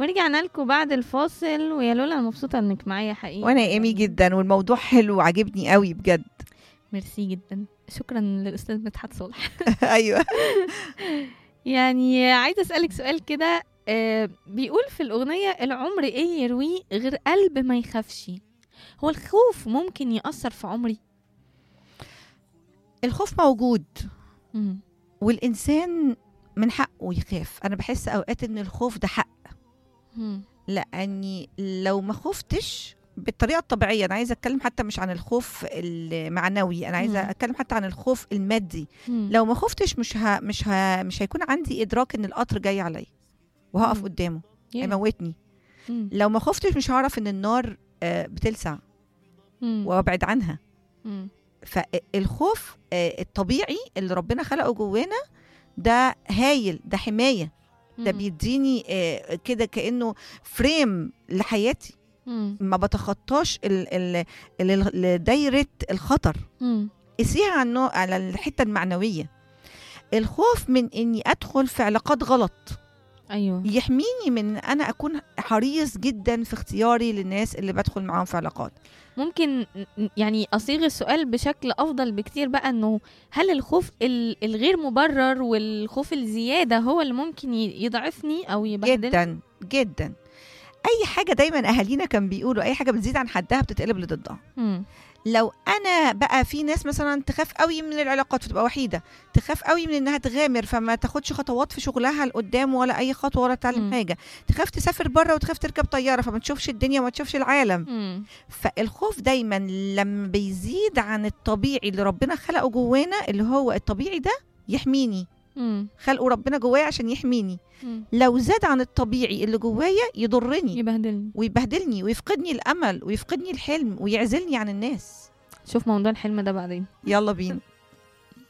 ورجعنا لكم بعد الفاصل، ويا لولا انا مبسوطه انك معايا حقيقي. وانا ايمي جدا، والموضوع حلو وعجبني قوي بجد. ميرسي جدا، شكرا للاستاذ مدحت صالح. ايوه. يعني عايزه اسالك سؤال كده، بيقول في الاغنيه العمر ايه يرويه غير قلب ما يخافش. هو الخوف ممكن يأثر في عمري؟ الخوف موجود، مم. والانسان من حقه يخاف. انا بحس اوقات ان الخوف ده حق، مم. لاني لو ما خفتش بالطريقه الطبيعيه، انا عايزه اتكلم حتى مش عن الخوف المعنوي، انا عايزه اتكلم حتى عن الخوف المادي. لو ما خفتش مش هيكون عندي ادراك ان القطر جاي عليا وهقف قدامه هيموتني. لو ما خفتش مش هعرف ان النار بتلسع وابعد عنها. فالخوف الطبيعي اللي ربنا خلقه جوانا ده هايل، ده حمايه، ده بيديني كده كأنه فريم لحياتي، ما بتخطاش دايرة الخطر. قسيها على الحتة المعنوية. الخوف من اني ادخل في علاقات غلط، ايوه، يحميني من انا اكون حريص جدا في اختياري للناس اللي بدخل معاهم في علاقات. ممكن يعني اصيغ السؤال بشكل افضل بكتير بقى، انه هل الخوف الغير مبرر والخوف الزياده هو اللي ممكن يضعفني او يبهدلني؟ جدا جدا. اي حاجه دايما اهالينا كان بيقولوا اي حاجه بتزيد عن حدها بتتقلب لضدها. لو انا بقى في ناس مثلا تخاف قوي من العلاقات فتبقى وحيده، تخاف قوي من انها تغامر فما تاخدش خطوات في شغلها لقدام ولا اي خطوه ولا تعلم حاجه، تخاف تسافر بره وتخاف تركب طياره فما تشوفش الدنيا وما تشوفش العالم. فالخوف دايما لما بيزيد عن الطبيعي اللي ربنا خلقه جوانا، اللي هو الطبيعي ده يحميني، خلقه ربنا جوايا عشان يحميني. لو زاد عن الطبيعي اللي جوايا يضرني، يبهدلني ويفقدني الامل ويفقدني الحلم ويعزلني عن الناس. شوف موضوع الحلم ده بعدين، يلا بينا.